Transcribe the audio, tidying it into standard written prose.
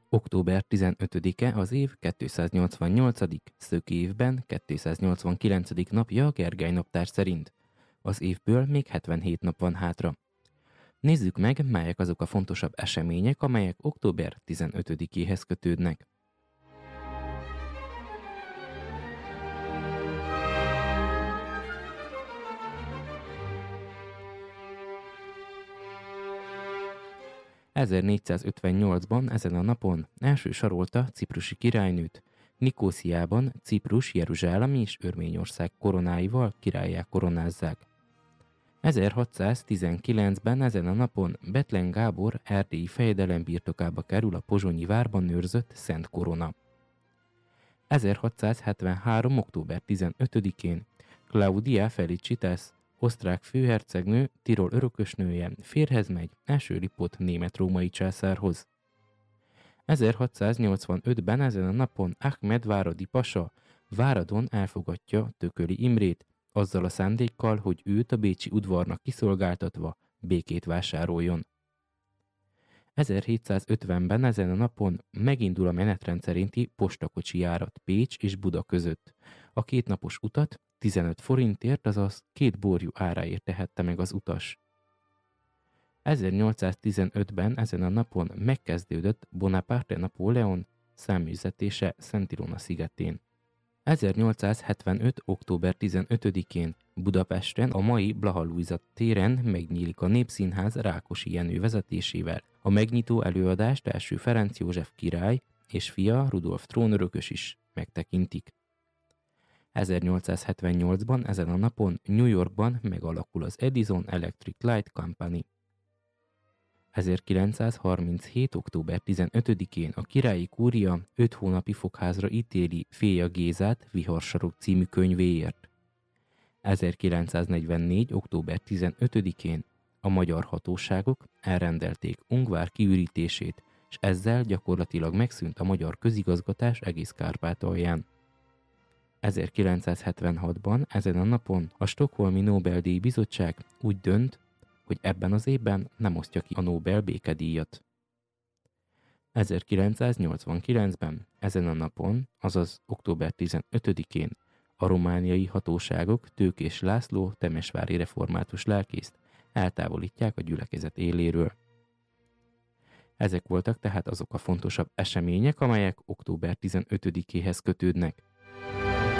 Október 15-e az év 288. szöki évben 289. napja a Gergely naptár szerint. Az évből még 77 nap van hátra. Nézzük meg, melyek azok a fontosabb események, amelyek október 15-éhez kötődnek. ...1458-ban ezen a napon első sarolta ciprusi királynőt. Nikósziában Ciprus, Jeruzsálem és Örményország koronáival királlyá koronázzák. 1619-ben ezen a napon Bethlen Gábor erdélyi fejedelem birtokába kerül a pozsonyi várban őrzött Szent Korona. 1673. október 15-én Claudia Felicitas, osztrák főhercegnő, Tirol örökösnője férjhez megy első Lipót német-római császárhoz. 1685-ben ezen a napon Ahmed váradi pasa Váradon elfogadja Tököli Imrét, azzal a szándékkal, hogy őt a bécsi udvarnak kiszolgáltatva békét vásároljon. 1750-ben ezen a napon megindul a menetrend szerinti postakocsi járat Pécs és Buda között. A kétnapos utat 15 forintért, azaz 2 borjú áráért tehette meg az utas. 1815-ben ezen a napon megkezdődött Bonaparte Napóleon száműzetése Szent Ilona szigetén. 1875. október 15-én Budapesten a mai Blaha Lujza téren megnyílik a Népszínház Rákosi Jenő vezetésével. A megnyitó előadást első Ferenc József király és fia Rudolf trónörökös is megtekintik. 1878-ban ezen a napon New Yorkban megalakul az Edison Electric Light Company. 1937. október 15-én a királyi kúria 5 hónapi fogházra ítéli Féja Gézát Viharsarok című könyvéért. 1944. október 15-én a magyar hatóságok elrendelték Ungvár kiürítését, és ezzel gyakorlatilag megszűnt a magyar közigazgatás egész Kárpátalján. 1976-ban ezen a napon a Stockholmi Nobel-díj bizottság úgy dönt, hogy ebben az évben nem osztja ki a Nobel békedíjat. 1989-ben ezen a napon, azaz október 15-én a romániai hatóságok Tőkés László temesvári református lelkészt eltávolítják a gyülekezet éléről. Ezek voltak tehát azok a fontosabb események, amelyek október 15-éhez kötődnek.